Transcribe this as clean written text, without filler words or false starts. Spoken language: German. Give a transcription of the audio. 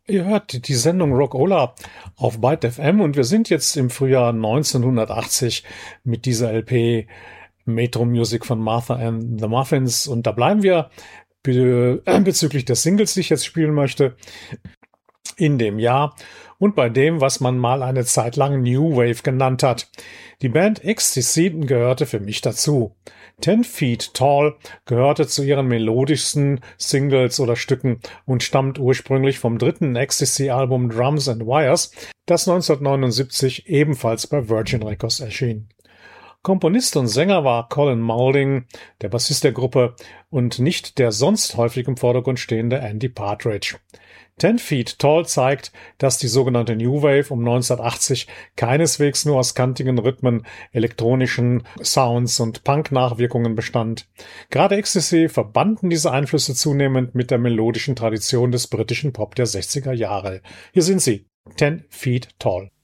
Ihr hört die Sendung Rockola auf Byte FM und wir sind jetzt im Frühjahr 1980 mit dieser LP Metro Music von Martha and the Muffins und da bleiben wir bezüglich der Singles, die ich jetzt spielen möchte, in dem Jahr und bei dem, was man mal eine Zeit lang New Wave genannt hat. Die Band Ecstasy gehörte für mich dazu. 10 Feet Tall gehörte zu ihren melodischsten Singles oder Stücken und stammt ursprünglich vom dritten Ecstasy-Album Drums and Wires, das 1979 ebenfalls bei Virgin Records erschien. Komponist und Sänger war Colin Moulding, der Bassist der Gruppe, und nicht der sonst häufig im Vordergrund stehende Andy Partridge. 10 Feet Tall zeigt, dass die sogenannte New Wave um 1980 keineswegs nur aus kantigen Rhythmen, elektronischen Sounds und Punk-Nachwirkungen bestand. Gerade Ecstasy verbanden diese Einflüsse zunehmend mit der melodischen Tradition des britischen Pop der 60er Jahre. Hier sind sie, 10 Feet Tall.